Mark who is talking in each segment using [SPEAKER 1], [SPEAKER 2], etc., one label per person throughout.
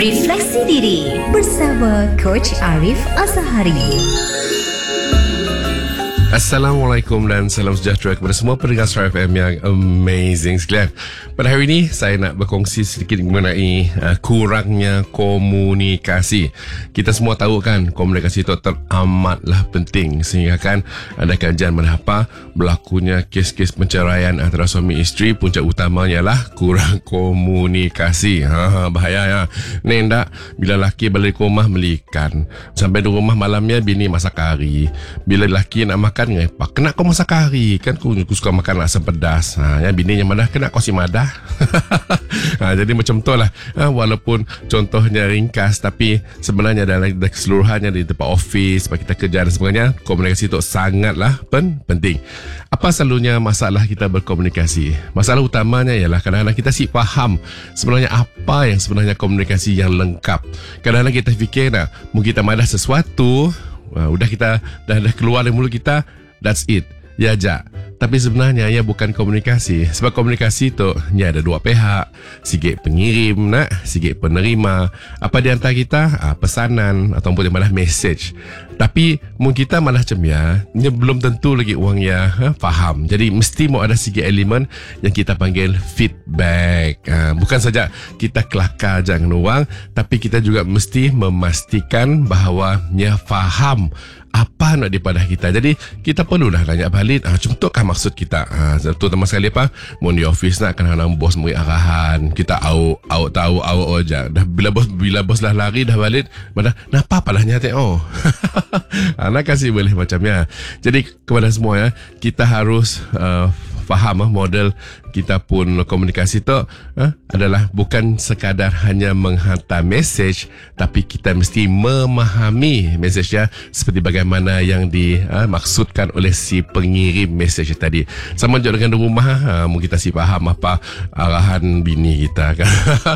[SPEAKER 1] Refleksi Diri bersama Coach Arif Azhari.
[SPEAKER 2] Assalamualaikum dan salam sejahtera kepada semua pendengar Star FM yang amazing sekalian. Pada hari ini saya nak berkongsi sedikit mengenai kurangnya komunikasi. Kita semua tahu kan, komunikasi itu teramatlah penting, sehingga kan ada kajian menapa berlakunya kes-kes perceraian antara suami isteri, punca utamanya lah kurang komunikasi. Bahaya ya. Ni tak, bila lelaki balik rumah melikan, sampai di rumah malamnya bini masak kari. Bila lelaki nak makan ngepak, kena kau masak kari kan, aku suka makan asam pedas. Ya, bininya madah, kena kau si madah. Jadi macam tu lah. Walaupun contohnya ringkas, tapi sebenarnya dalam keseluruhannya di tempat office, tempat kita kerja dan sebagainya, komunikasi itu sangatlah penting. Apa selalunya masalah kita berkomunikasi? Masalah utamanya ialah kadang-kadang kita si faham sebenarnya apa yang sebenarnya komunikasi yang lengkap. Kadang-kadang kita fikir mungkin kita madah sesuatu, udah kita dah keluar dari mulut kita, that's it, ya aja. Tapi sebenarnya ia bukan komunikasi. Sebab komunikasi tu ia ada dua pihak, sikit pengirim sikit penerima. Apa di antara kita pesanan ataupun malah message. Tapi mungkin kita malah macam ia belum tentu lagi orang faham. Jadi mesti mau ada sikit elemen yang kita panggil feedback. Bukan saja kita kelakar jangan orang, tapi kita juga mesti memastikan bahawa ia faham apa nak daripada kita. Jadi kita perlulah tanya balik, contohkah maksud kita. Terutama sekali mau di office kadang-kadang bos beri arahan, kita tahu aja. Dah bila bos dah lari dah balik, mana napa palahnya nak kasih boleh macamnya. Jadi kepada semua kita harus faham model kita pun komunikasi tu adalah bukan sekadar hanya menghantar mesej, tapi kita mesti memahami mesejnya seperti bagaimana yang dimaksudkan oleh si pengirim mesej tadi. Sama juga dengan di rumah, mungkin kita si faham apa arahan bini kita kan.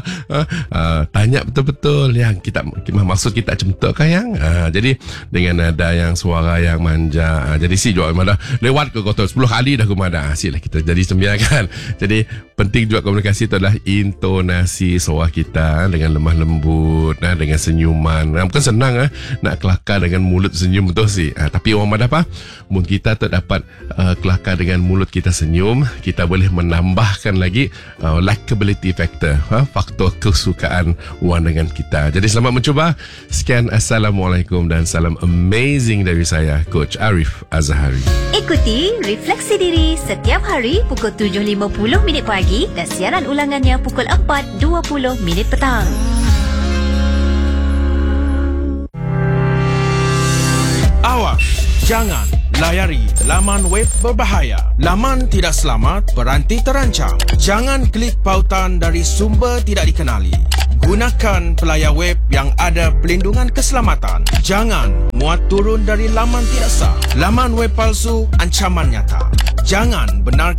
[SPEAKER 2] Tanya betul-betul yang kita maksud kita macam tu kan yang. Jadi dengan ada yang suara yang manja, jadi si juga mana lewat ke kota 10 kali dah kumada, silah kita jadi sembilan kan. Jadi penting juga komunikasi itu adalah intonasi suara kita dengan lemah lembut, dengan senyuman. Bukan senang nak kelakar dengan mulut senyum tu sih. Tapi orang mana apa? Mungkin kita tak dapat kelakar dengan mulut kita senyum, kita boleh menambahkan lagi likability factor, faktor kesukaan orang dengan kita. Jadi selamat mencuba. Sekian, Assalamualaikum dan salam amazing dari saya, Coach Arif Azhari.
[SPEAKER 1] Ikuti Refleksi Diri setiap hari pukul 7.50 pagi dan siaran ulangannya pukul 4.20 petang.
[SPEAKER 3] Awas, jangan layari laman web berbahaya. Laman tidak selamat, peranti terancam. Jangan klik pautan dari sumber tidak dikenali. Gunakan pelayar web yang ada pelindungan keselamatan. Jangan muat turun dari laman tidak sah. Laman web palsu, ancaman nyata. Jangan benarkan